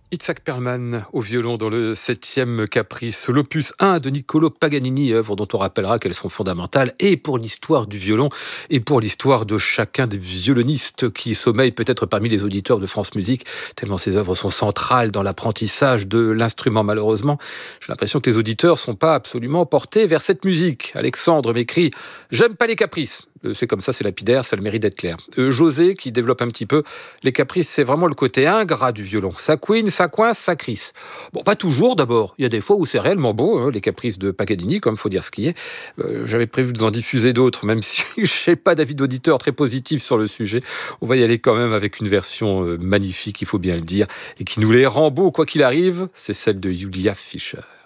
Itzhak Perlman au violon dans le 7e caprice, l'opus 1 de Niccolò Paganini, œuvre dont on rappellera qu'elles sont fondamentales et pour l'histoire du violon et pour l'histoire de chacun des violonistes qui sommeillent peut-être parmi les auditeurs de France Musique, tellement ces œuvres sont centrales dans l'apprentissage de l'instrument. Malheureusement, j'ai l'impression que les auditeurs ne sont pas absolument portés vers cette musique. Alexandre m'écrit « J'aime pas les caprices ». C'est comme ça, c'est lapidaire, ça a le mérite d'être clair. José, qui développe un petit peu, les caprices, c'est vraiment le côté ingrat du violon. Ça couine, ça coince, ça crisse. Bon, pas toujours d'abord. Il y a des fois où c'est réellement beau, hein, les caprices de Paganini, comme faut dire ce qui est. J'avais prévu de vous en diffuser d'autres, même si je n'ai pas d'avis d'auditeur très positif sur le sujet. On va y aller quand même avec une version magnifique, il faut bien le dire, et qui nous les rend beaux, quoi qu'il arrive. C'est celle de Julia Fischer.